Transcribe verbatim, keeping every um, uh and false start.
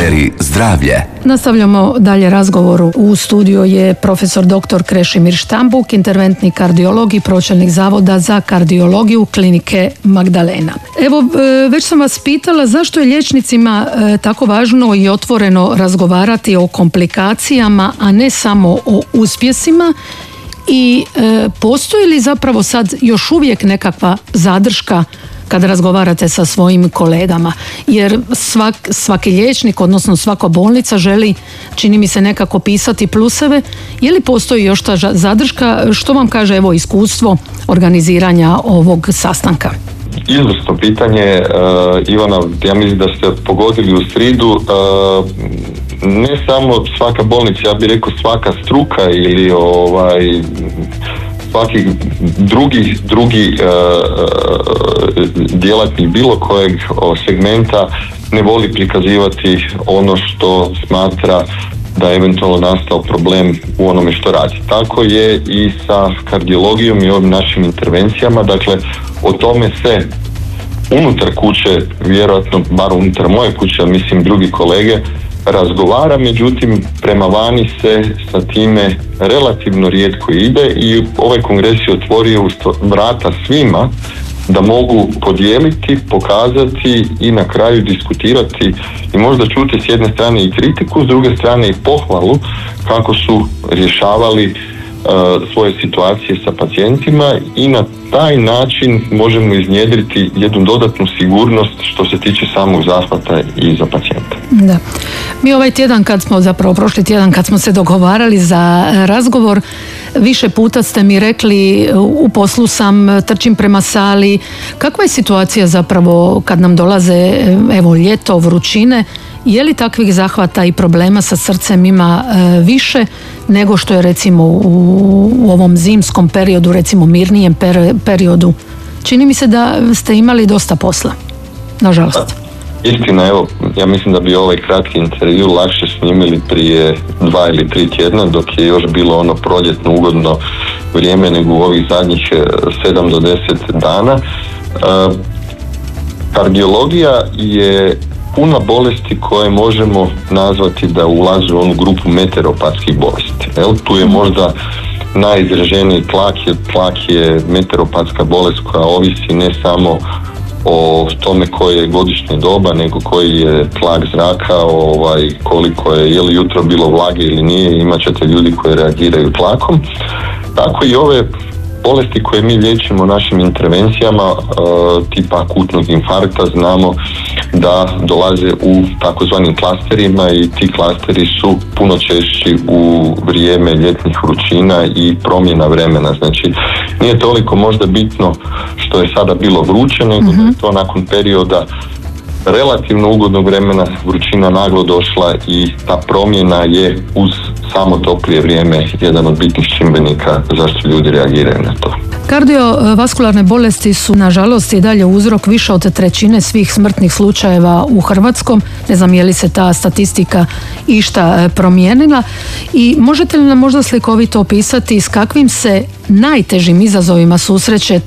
Izaberi zdravlje. Nastavljamo dalje razgovor. U studiju je profesor doktor Krešimir Štambuk, interventni kardiolog i pročelnik Zavoda za kardiologiju klinike Magdalena. Evo, već sam vas pitala zašto je liječnicima tako važno i otvoreno razgovarati o komplikacijama, a ne samo o uspjesima. I e, postoji li zapravo sad još uvijek nekakva zadrška kada razgovarate sa svojim kolegama? Jer svak, svaki liječnik, odnosno svaka bolnica želi, čini mi se, nekako pisati pluseve. Je li postoji još ta zadrška? Što vam kaže evo iskustvo organiziranja ovog sastanka? Izvrsno pitanje, uh, Ivana, ja mislim da ste pogodili u sridu. Uh, ne samo svaka bolnica, ja bih rekao svaka struka ili ovaj svaki drugi, drugi uh, djelatnik bilo kojeg segmenta ne voli prikazivati ono što smatra da je eventualno nastao problem u onome što radi. Tako je i sa kardiologijom i ovim našim intervencijama. Dakle, o tome se unutar kuće, vjerojatno bar unutar moje kuće, mislim drugi kolege, razgovara, međutim prema vani se sa time relativno rijetko ide i ovaj kongres je otvorio vrata svima da mogu podijeliti, pokazati i na kraju diskutirati i možda čuti s jedne strane i kritiku, s druge strane i pohvalu kako su rješavali uh, svoje situacije sa pacijentima i na taj način možemo iznjedriti jednu dodatnu sigurnost što se tiče samog zahvata i za pacijenta. Da. Mi ovaj tjedan kad smo, zapravo prošli tjedan kad smo se dogovarali za razgovor, više puta ste mi rekli u poslu sam, trčim prema sali. Kakva je situacija zapravo kad nam dolaze evo ljeto, vrućine? Je li takvih zahvata i problema sa srcem ima e, više nego što je recimo u, u ovom zimskom periodu, recimo mirnijem per, periodu? Čini mi se da ste imali dosta posla, nažalost. Istina, evo, ja mislim da bi ovaj kratki intervju lakše snimili prije dva ili tri tjedna, dok je još bilo ono proljetno ugodno vrijeme nego u ovih zadnjih sedam do deset dana. E, kardiologija je puna bolesti koje možemo nazvati da ulaze u onu grupu meteoropatskih bolesti. Jel? Tu je možda najizraženiji tlak, je, tlak je meteoropatska bolest koja ovisi ne samo o tome koje je godišnje doba, nego koji je tlak zraka, ovaj, koliko je, je li jutro bilo vlage ili nije, imat ćete ljudi koji reagiraju tlakom. Tako i ove bolesti koje mi liječimo našim intervencijama, e, tipa akutnog infarkta, znamo da dolaze u takozvanim klasterima i ti klasteri su puno češći u vrijeme ljetnih vrućina i promjena vremena. Znači, nije toliko možda bitno što je sada bilo vruće, nego mm-hmm. da je to nakon perioda relativno ugodnog vremena vrućina naglo došla i ta promjena je uz samo toplije vrijeme jedan od bitnih čimbenika zašto ljudi reagiraju na to. Kardiovaskularne bolesti su nažalost i dalje uzrok više od trećine svih smrtnih slučajeva u Hrvatskom. Ne znam je li se ta statistika išta promijenila i možete li nam možda slikovito opisati s kakvim se najtežim izazovima susrećete